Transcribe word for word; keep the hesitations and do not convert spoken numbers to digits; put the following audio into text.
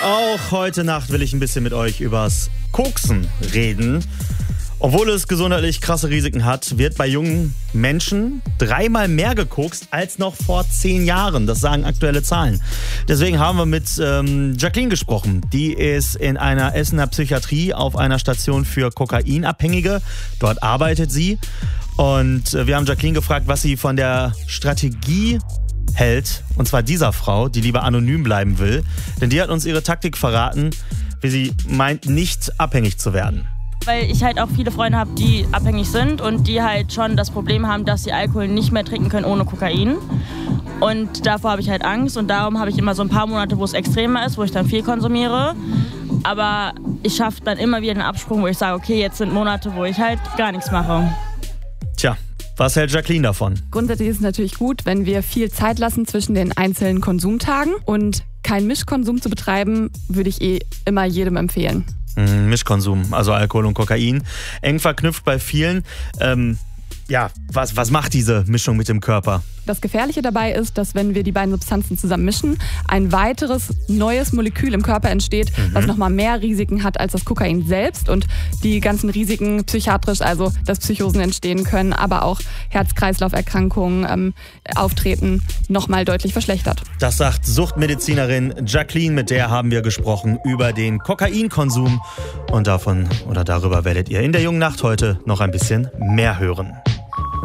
Auch heute Nacht will ich ein bisschen mit euch übers Koksen reden. Obwohl es gesundheitlich krasse Risiken hat, wird bei jungen Menschen dreimal mehr gekokst als noch vor zehn Jahren. Das sagen aktuelle Zahlen. Deswegen haben wir mit ähm, Jacqueline gesprochen. Die ist in einer Essener Psychiatrie auf einer Station für Kokainabhängige. Dort arbeitet sie. Und äh, wir haben Jacqueline gefragt, was sie von der Strategie hält. Und zwar dieser Frau, die lieber anonym bleiben will. Denn die hat uns ihre Taktik verraten, wie sie meint, nicht abhängig zu werden. Weil ich halt auch viele Freunde habe, die abhängig sind und die halt schon das Problem haben, dass sie Alkohol nicht mehr trinken können ohne Kokain. Und davor habe ich halt Angst und darum habe ich immer so ein paar Monate, wo es extremer ist, wo ich dann viel konsumiere. Aber ich schaffe dann immer wieder einen Absprung, wo ich sage, okay, jetzt sind Monate, wo ich halt gar nichts mache. Tja, was hält Jacqueline davon? Grundsätzlich ist es natürlich gut, wenn wir viel Zeit lassen zwischen den einzelnen Konsumtagen. Und keinen Mischkonsum zu betreiben, würde ich eh immer jedem empfehlen. Mischkonsum, also Alkohol und Kokain, eng verknüpft bei vielen. Ähm, ja, was, was macht diese Mischung mit dem Körper? Das Gefährliche dabei ist, dass wenn wir die beiden Substanzen zusammen mischen, ein weiteres neues Molekül im Körper entsteht, mhm. was nochmal mehr Risiken hat als das Kokain selbst und die ganzen Risiken psychiatrisch, also dass Psychosen entstehen können, aber auch Herz-Kreislauf-Erkrankungen ähm, auftreten, nochmal deutlich verschlechtert. Das sagt Suchtmedizinerin Jacqueline, mit der haben wir gesprochen über den Kokainkonsum und davon oder darüber werdet ihr in der Jungen Nacht heute noch ein bisschen mehr hören.